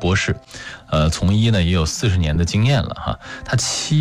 博士，从医呢也有40年的经验了哈。他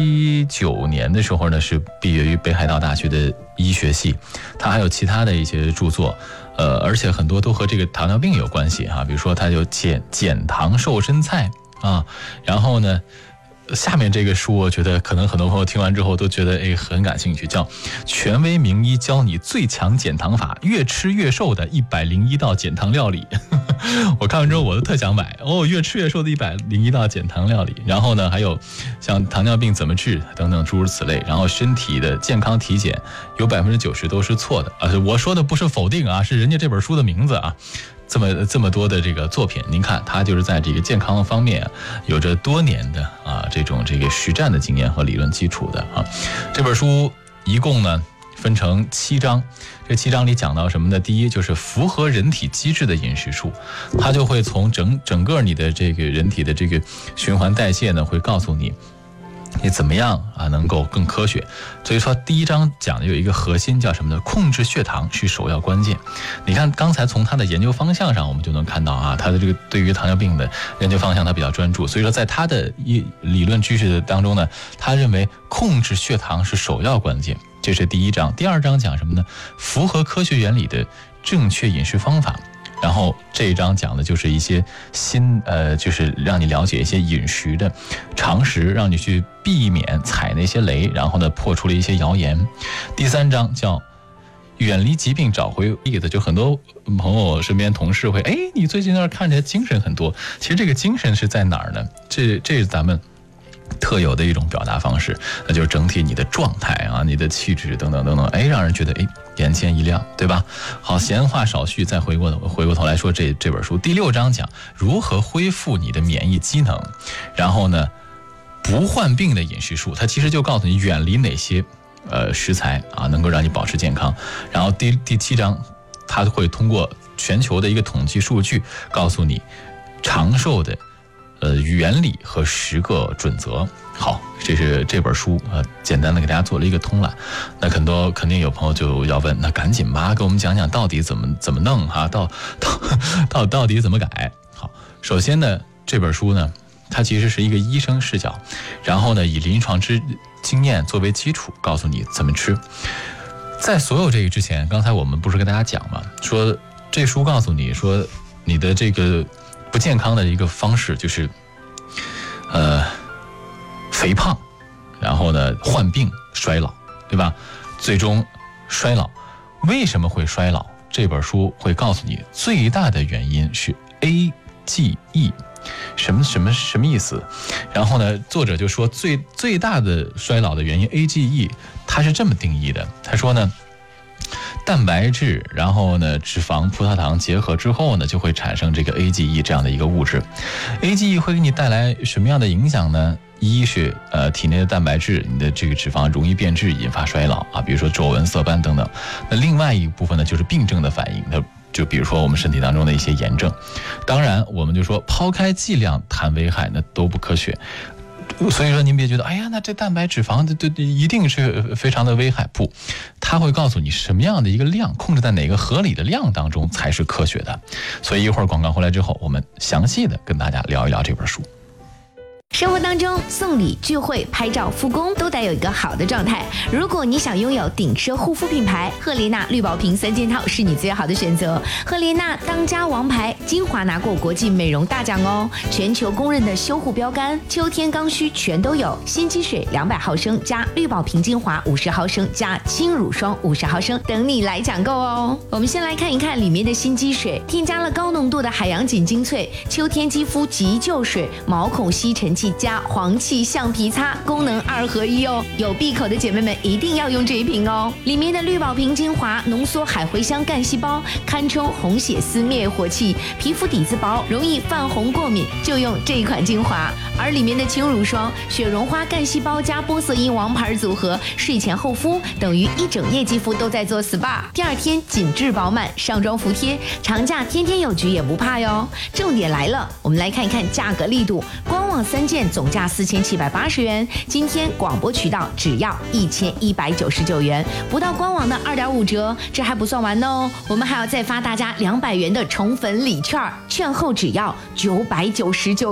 79年的时候呢是毕业于北海道大学的医学系，他还有其他的一些著作，而且很多都和这个糖尿病有关系哈。比如说他有减糖瘦身菜啊，然后呢。下面这个书我觉得可能很多朋友听完之后都觉得很感兴趣，叫权威名医教你最强减糖法，越吃越瘦的101道减糖料理。我看完之后我都特想买越吃越瘦的101道减糖料理。然后呢还有像糖尿病怎么治等等诸如此类，然后身体的健康体检有90%都是错的我说的不是否定啊，是人家这本书的名字啊。这么多的这个作品，您看他就是在这个健康方面有着多年的这个实战的经验和理论基础的啊。这本书一共呢分成7章，这7章里讲到什么呢？第一就是符合人体机制的饮食术，它就会从整个你的这个人体的这个循环代谢呢，会告诉你怎么样能够更科学。所以说第1章讲的有一个核心叫什么呢？控制血糖是首要关键。你看刚才从他的研究方向上我们就能看到他的这个对于糖尿病的研究方向他比较专注，所以说在他的理论知识当中呢，他认为控制血糖是首要关键，这是第1章。第2章讲什么呢？符合科学原理的正确饮食方法。然后这一章讲的就是一些就是让你了解一些饮食的常识，让你去避免踩那些雷，然后呢破除了一些谣言。第3章叫远离疾病找回意思，就很多朋友身边同事会你最近那看起来精神很多，其实这个精神是在哪儿呢？这是咱们特有的一种表达方式，那就是整体你的状态你的气质等等等等，让人觉得眼前一亮，对吧？好，闲话少叙，再回过头来说这本书第6章讲如何恢复你的免疫机能，然后呢不患病的饮食术，它其实就告诉你远离哪些食材能够让你保持健康。然后第7章它会通过全球的一个统计数据告诉你长寿的原理和10个准则。好，这是这本书简单的给大家做了一个通览。那肯定有朋友就要问，那赶紧吧，给我们讲讲到底怎么弄到底怎么改。好，首先呢这本书呢它其实是一个医生视角，然后呢以临床经验作为基础，告诉你怎么吃。在所有这个之前，刚才我们不是跟大家讲吗？说这书告诉你说你的这个不健康的一个方式就是肥胖，然后呢患病衰老，对吧？最终衰老，为什么会衰老？这本书会告诉你最大的原因是 AGE。什么意思？然后呢作者就说最大的衰老的原因 AGE 它是这么定义的，他说呢蛋白质然后呢脂肪葡萄糖结合之后呢就会产生这个 AGE 这样的一个物质。 AGE 会给你带来什么样的影响呢？一是体内的蛋白质你的这个脂肪容易变质引发衰老比如说皱纹色斑等等。那另外一部分呢就是病症的反应，那就比如说我们身体当中的一些炎症。当然我们就说抛开剂量谈危害那都不科学，所以说您别觉得那这蛋白脂肪这一定是非常的危害，不，它会告诉你什么样的一个量，控制在哪个合理的量当中才是科学的。所以一会儿广告回来之后，我们详细的跟大家聊一聊这本书。 生活当中送礼、聚会、拍照、复工都得有一个好的状态。如果你想拥有顶奢护肤品牌，赫莲娜绿宝瓶3件套是你最好的选择。赫莲娜当家王牌，精华拿过国际美容大奖哦，全球公认的修护标杆，秋天刚需全都有。新肌水200毫升加绿宝瓶精华50毫升加轻乳霜50毫升，等你来抢购哦。我们先来看一看里面的新肌水，添加了高浓度的海洋锦精粹，秋天肌肤急救水，毛孔吸尘器加黄气橡皮擦，功能2合1哦。有闭口的姐妹们一定要用这一瓶哦。里面的绿宝瓶精华浓缩海茴香干细胞，堪称红血丝灭火器，皮肤底子薄，容易泛红过敏，就用这一款精华。而里面的轻乳霜，雪绒花干细胞加玻色因王牌组合，睡前厚敷等于一整夜肌肤都在做 SPA， 第2天紧致饱满，上妆服帖，长假天天有局也不怕哟。重点来了，我们来看一看价格力度，官网3件总价4780元，今天广播渠道只要1199元，不到官网的2.5折。这还不算完哦，我们还要再发大家200元的宠粉礼券，券后只要999